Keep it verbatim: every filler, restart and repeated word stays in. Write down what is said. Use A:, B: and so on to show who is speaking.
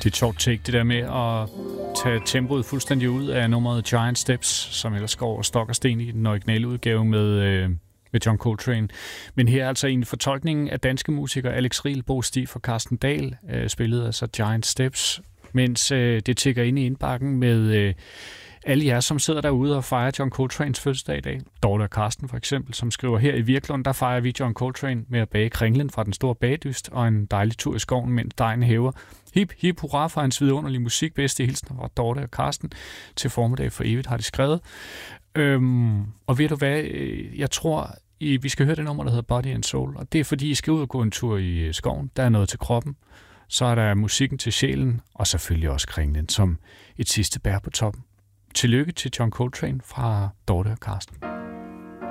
A: Det er et sjovt take, det der med at tage tempoet fuldstændig ud af nummeret Giant Steps, som ellers går over stok og sten i den originale udgave med, øh, med John Coltrane. Men her er altså en fortolkning af danske musikere, Alex Riel, Bo Stief og Carsten Dahl, øh, spillede altså Giant Steps, mens øh, det tækker ind i indbakken med øh, alle jer, som sidder derude og fejrer John Coltranes fødselsdag i dag. Dorte og Carsten for eksempel, som skriver, her i Virklund, der fejrer vi John Coltrane med at bage kringlen fra den store bagdyst og en dejlig tur i skoven, mens dejen hæver. Hip, hip, hurra for hans vidunderlige musik. Bedste hilsner fra Dorte og Carsten. Til formiddag for evigt har de skrevet. Øhm, og ved du hvad, jeg tror, I, vi skal høre det nummer, der hedder Body and Soul. Og det er fordi, I skal ud og gå en tur i skoven. Der er noget til kroppen. Så er der musikken til sjælen, og selvfølgelig også kringlen som et sidste bær på toppen. Tillykke til John Coltrane fra Dorte og Carsten.